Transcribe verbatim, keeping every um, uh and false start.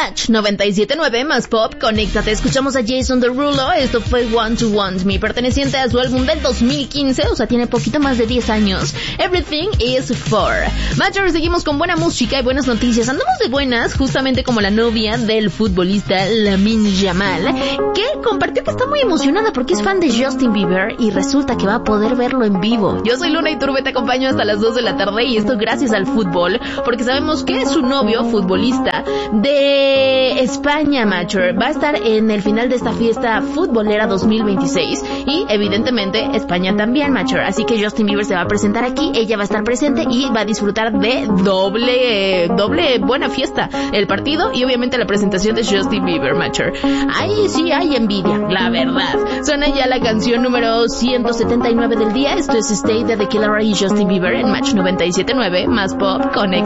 Match noventa y siete punto nueve más pop, conéctate. Escuchamos a Jason Derulo, esto fue Want to Want Me, perteneciente a su álbum del dos mil quince, o sea, tiene poquito más de diez años. Everything is for. Matchers, seguimos con buena música y buenas noticias. Andamos de buenas, justamente como la novia del futbolista Lamine Yamal, que compartió que está muy emocionada porque es fan de Justin Bieber y resulta que va a poder verlo en vivo. Yo soy Luna Iturbe, te acompaño hasta las dos de la tarde y esto gracias al fútbol, porque sabemos que su novio, futbolista de España, Matcher, va a estar en el final de esta fiesta futbolera dos mil veintiséis y evidentemente España también, Matcher, así que Justin Bieber se va a presentar aquí, ella va a estar presente y va a disfrutar de doble, doble buena fiesta, el partido y obviamente la presentación de Justin Bieber, Matcher. Ahí sí hay envidia, la verdad. Suena ya la canción número ciento setenta y nueve del día, esto es Stay de The Killer y Justin Bieber en Match noventa y siete punto nueve más pop, conecta.